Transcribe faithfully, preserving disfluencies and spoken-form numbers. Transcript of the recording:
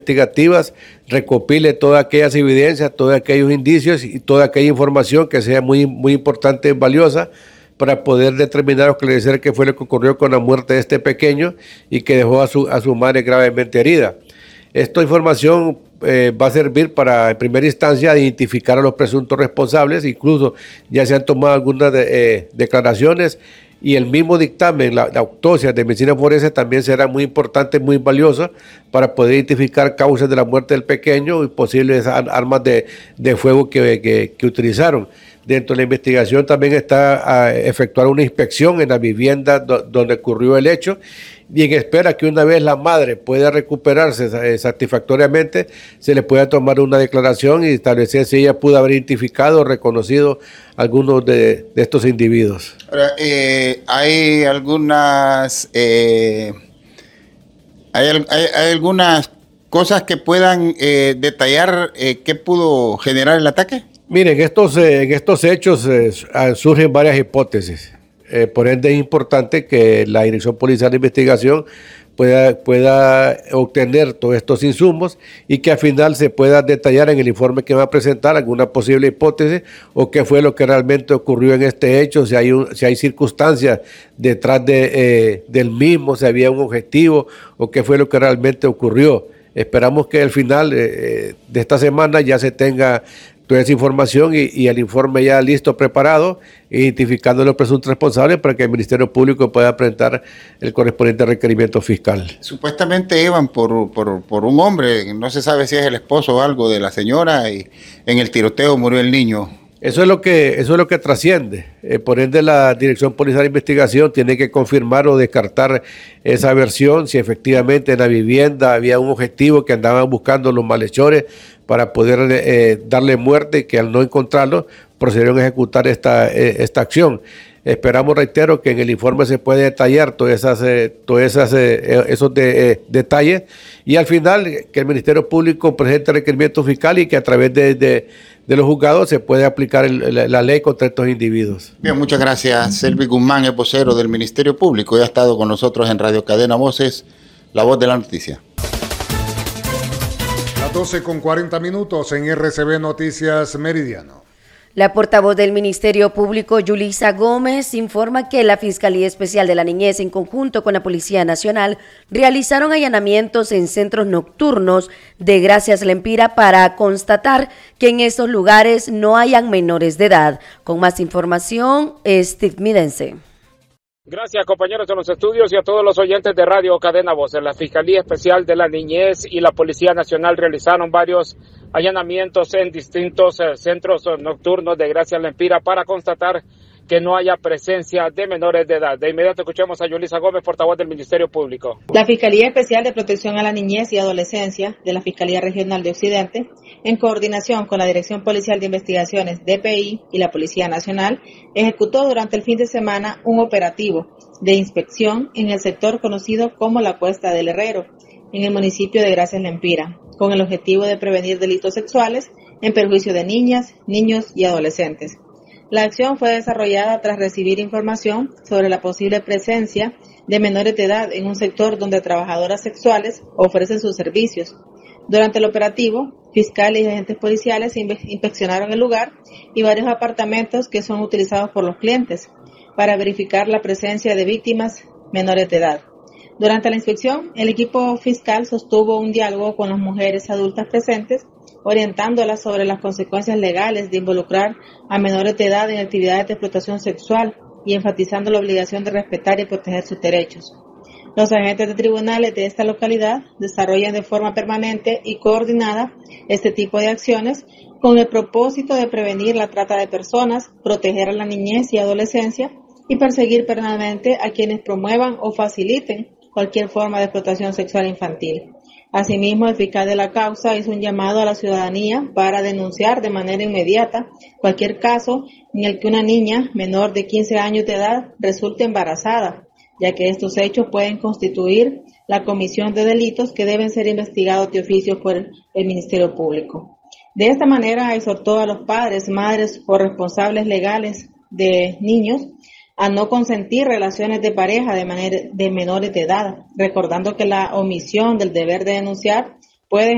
investigativas, recopile todas aquellas evidencias, todos aquellos indicios y toda aquella información que sea muy, muy importante y valiosa para poder determinar o esclarecer qué fue lo que ocurrió con la muerte de este pequeño y que dejó a su, a su madre gravemente herida. Esta información eh, va a servir para, en primera instancia, identificar a los presuntos responsables, incluso ya se han tomado algunas de, eh, declaraciones, y el mismo dictamen, la, la autopsia de medicina forense también será muy importante, muy valiosa para poder identificar causas de la muerte del pequeño y posibles armas de, de fuego que, que, que utilizaron. Dentro de la investigación también está a efectuar una inspección en la vivienda do, donde ocurrió el hecho, y en espera que una vez la madre pueda recuperarse satisfactoriamente, se le pueda tomar una declaración y establecer si ella pudo haber identificado o reconocido algunos de, de estos individuos. Ahora, eh, hay algunas eh, hay, hay, hay algunas cosas que puedan eh, detallar eh, qué pudo generar el ataque. Miren, estos, eh, en estos hechos eh, surgen varias hipótesis. Eh, por ende es importante que la Dirección Policial de Investigación pueda, pueda obtener todos estos insumos y que al final se pueda detallar en el informe que va a presentar alguna posible hipótesis o qué fue lo que realmente ocurrió en este hecho, si hay, un, si hay circunstancias detrás de, eh, del mismo, si había un objetivo o qué fue lo que realmente ocurrió. Esperamos que al final eh, de esta semana ya se tenga toda esa información y, y el informe ya listo, preparado, identificando a los presuntos responsables para que el Ministerio Público pueda presentar el correspondiente requerimiento fiscal. Supuestamente iban por, por, por un hombre, no se sabe si es el esposo o algo de la señora, y en el tiroteo murió el niño. Eso es lo que, eso es lo que trasciende. Eh, por ende, la Dirección Policial de Investigación tiene que confirmar o descartar esa versión, si efectivamente en la vivienda había un objetivo que andaban buscando los malhechores para poder eh, darle muerte, y que al no encontrarlo procedieron a ejecutar esta, eh, esta acción. Esperamos, reitero, que en el informe se puede detallar todas esas, eh, todas esas, eh, esos de, eh, detalles, y al final que el Ministerio Público presente requerimiento fiscal y que a través de, de, de los juzgados se puede aplicar el, la, la ley contra estos individuos. Bien, muchas gracias. Selvi Guzmán es vocero del Ministerio Público y ha estado con nosotros en Radio Cadena Voces, la voz de la noticia. Las doce con cuarenta minutos en R C B Noticias Meridiano. La portavoz del Ministerio Público, Yulisa Gómez, informa que la Fiscalía Especial de la Niñez, en conjunto con la Policía Nacional, realizaron allanamientos en centros nocturnos de Gracias Lempira para constatar que en estos lugares no hayan menores de edad. Con más información, Steve Midense. Gracias, compañeros de los estudios, y a todos los oyentes de Radio Cadena Voces. La Fiscalía Especial de la Niñez y la Policía Nacional realizaron varios allanamientos en distintos eh, centros nocturnos de Gracias Lempira para constatar que no haya presencia de menores de edad. De inmediato escuchemos a Yulisa Gómez, portavoz del Ministerio Público. La Fiscalía Especial de Protección a la Niñez y Adolescencia de la Fiscalía Regional de Occidente, en coordinación con la Dirección Policial de Investigaciones D P I y la Policía Nacional, ejecutó durante el fin de semana un operativo de inspección en el sector conocido como la Cuesta del Herrero, en el municipio de Gracias Lempira, con el objetivo de prevenir delitos sexuales en perjuicio de niñas, niños y adolescentes. La acción fue desarrollada tras recibir información sobre la posible presencia de menores de edad en un sector donde trabajadoras sexuales ofrecen sus servicios. Durante el operativo, fiscales y agentes policiales inspeccionaron el lugar y varios apartamentos que son utilizados por los clientes para verificar la presencia de víctimas menores de edad. Durante la inspección, el equipo fiscal sostuvo un diálogo con las mujeres adultas presentes, orientándolas sobre las consecuencias legales de involucrar a menores de edad en actividades de explotación sexual y enfatizando la obligación de respetar y proteger sus derechos. Los agentes de tribunales de esta localidad desarrollan de forma permanente y coordinada este tipo de acciones con el propósito de prevenir la trata de personas, proteger a la niñez y adolescencia y perseguir penalmente a quienes promuevan o faciliten cualquier forma de explotación sexual infantil. Asimismo, el fiscal de la causa hizo un llamado a la ciudadanía para denunciar de manera inmediata cualquier caso en el que una niña menor de quince años de edad resulte embarazada, ya que estos hechos pueden constituir la comisión de delitos que deben ser investigados de oficio por el Ministerio Público. De esta manera, exhortó a los padres, madres o responsables legales de niños a no consentir relaciones de pareja de, manera, de menores de edad, recordando que la omisión del deber de denunciar puede